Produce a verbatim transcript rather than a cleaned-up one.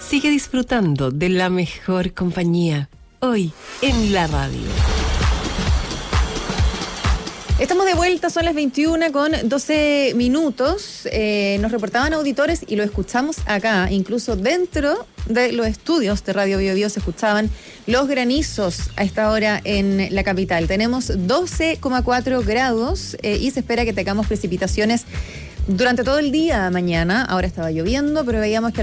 Sigue disfrutando de la mejor compañía, hoy en la radio. Estamos de vuelta, son las veintiuna con doce minutos. Eh, nos reportaban auditores y lo escuchamos acá, incluso dentro de los estudios de Radio Bio Bio se escuchaban los granizos a esta hora en la capital. Tenemos doce coma cuatro grados eh, y se espera que tengamos precipitaciones durante todo el día mañana. Ahora estaba lloviendo, pero veíamos que